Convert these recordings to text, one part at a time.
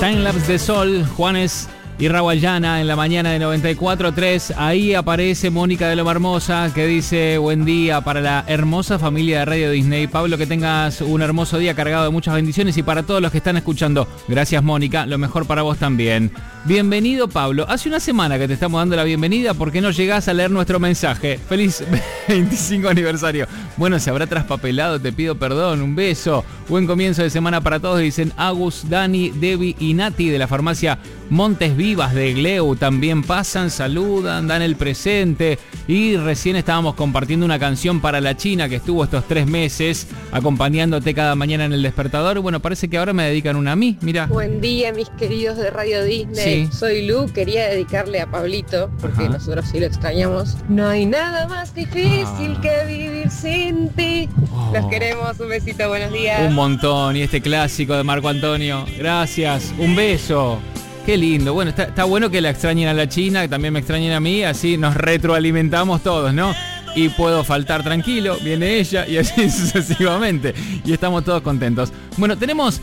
Timelapse de Sol, Juanes y Rawayana en la mañana de 94.3. Ahí aparece Mónica de Loma Hermosa, que dice: buen día para la hermosa familia de Radio Disney. Pablo, que tengas un hermoso día cargado de muchas bendiciones, y para todos los que están escuchando, gracias Mónica, lo mejor para vos también. Bienvenido Pablo, hace una semana que te estamos dando la bienvenida porque no llegás a leer nuestro mensaje. Feliz 25 aniversario. Bueno, se habrá traspapelado, te pido perdón, un beso. Buen comienzo de semana para todos, dicen Agus, Dani, Debbie y Nati de la farmacia Montes Vivas de Gleu. También pasan, saludan, dan el presente. Y recién estábamos compartiendo una canción para la China que estuvo estos 3 meses acompañándote cada mañana en el despertador. Bueno, parece que ahora me dedican una a mí, mira. Buen día, mis queridos de Radio Disney. Sí. Soy Lu, quería dedicarle a Pablito, porque nosotros sí lo extrañamos. No hay nada más difícil que vivir sin ti. Los queremos, un besito, buenos días. Un montón, y este clásico de Marco Antonio. Gracias, un beso. Qué lindo. Bueno, está bueno que la extrañen a la China, que también me extrañen a mí, así nos retroalimentamos todos, ¿no? Y puedo faltar tranquilo, viene ella y así sucesivamente. Y estamos todos contentos. Bueno, tenemos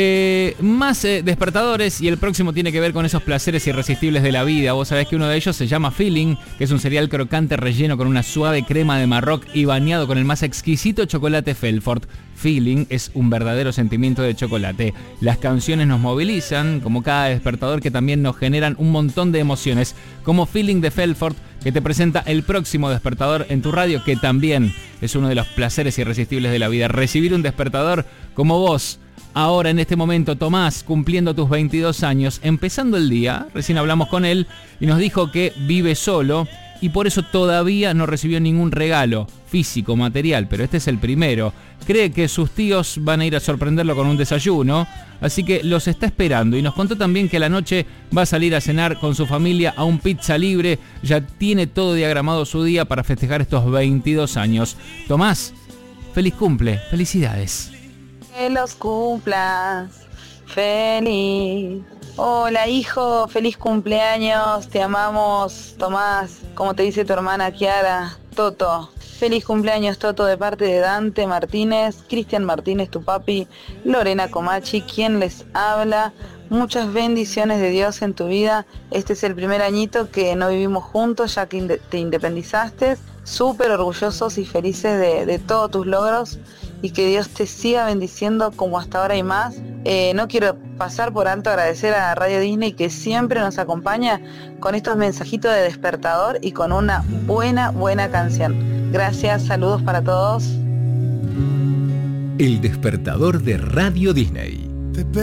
más despertadores, y el próximo tiene que ver con esos placeres irresistibles de la vida. Vos sabés que uno de ellos se llama Feeling, que es un cereal crocante relleno con una suave crema de Marroc y bañado con el más exquisito chocolate Felfort. Feeling es un verdadero sentimiento de chocolate. Las canciones nos movilizan, como cada despertador, que también nos generan un montón de emociones, como Feeling de Felfort, que te presenta el próximo despertador en tu radio, que también es uno de los placeres irresistibles de la vida. Recibir un despertador como vos, ahora en este momento, Tomás, cumpliendo tus 22 años, empezando el día. Recién hablamos con él y nos dijo que vive solo y por eso todavía no recibió ningún regalo físico, material, pero este es el primero. Cree que sus tíos van a ir a sorprenderlo con un desayuno, así que los está esperando, y nos contó también que a la noche va a salir a cenar con su familia a un pizza libre. Ya tiene todo diagramado su día para festejar estos 22 años. Tomás, feliz cumple, felicidades. Que los cumplas, feliz. Hola hijo, feliz cumpleaños, te amamos, Tomás, como te dice tu hermana Kiara, Toto. Feliz cumpleaños, Toto, de parte de Dante Martínez, Cristian Martínez, tu papi, Lorena Comachi, quien les habla. Muchas bendiciones de Dios en tu vida. Este es el primer añito que no vivimos juntos, ya que te independizaste. Súper orgullosos y felices de todos tus logros, y que Dios te siga bendiciendo como hasta ahora y más. No quiero pasar por alto agradecer a Radio Disney, que siempre nos acompaña con estos mensajitos de despertador y con una buena canción. Gracias, saludos para todos. El despertador de Radio Disney.